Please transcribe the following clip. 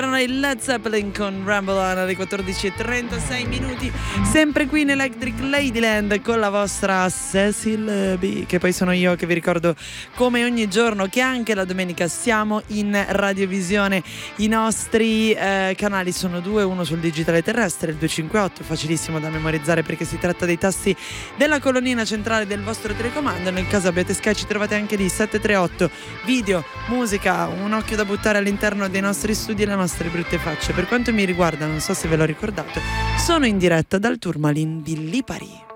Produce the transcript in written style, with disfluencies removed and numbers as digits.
erano i Led Zeppelin con Ramble On alle 14:36 minuti, sempre qui in Electric Ladyland con la vostra Cecil B, che poi sono io che vi ricordo come ogni giorno che anche la domenica siamo in radiovisione. I nostri canali sono due, uno sul digitale terrestre, il 258, facilissimo da memorizzare perché si tratta dei tasti della colonnina centrale del vostro telecomando. Nel caso abbiate Sky ci trovate anche lì, 738, video, musica, un occhio da buttare all'interno dei nostri studi e le nostre brutte facce. Per quanto mi riguarda, non so se ve l'ho ricordato, sono in diretta dal Tourmaline di Lipari.